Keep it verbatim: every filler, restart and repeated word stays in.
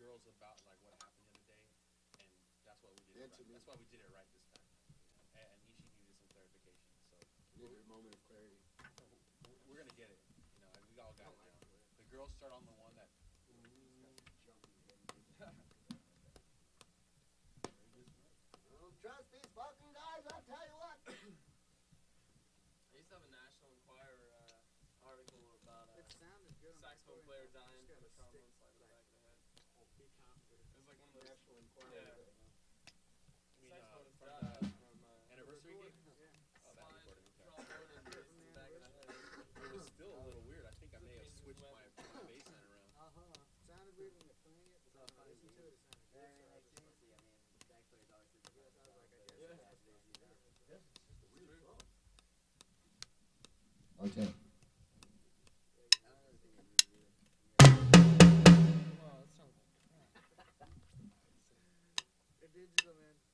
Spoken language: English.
girls about like what happened the other day, and that's why we did it. Right. That's why we did it right this time. You know? And, and Ishii needed some clarification, so needed a moment of clarity. We're, we're gonna get it. You know, we all got it now. The girls start on the one that. Don't trust these fucking guys, I'll tell you what. I used to have a National Enquirer uh, article about a saxophone player dying from a trombone slide in the back of the head. Oh, be confident. It was like one of those National Enquirer. Yeah. You mean, uh, Saxophonist from died the from uh, anniversary gig? slide, Oh, that recording. Okay. trombone and hit the back of the head. It was still a little weird. I think I may have switched my, my bass line around. Uh-huh. Sounded weird when you're playing it, but when I listened to it, it sounded good. I mean, like, seriously, I mean, sax players always think about Yeah, I was like, I it, guess but that's as it is, you know. Yes, it's just a weird song. Okay. I don't know the thing is really weird. Wow, that sounds like crap. They're digital, man.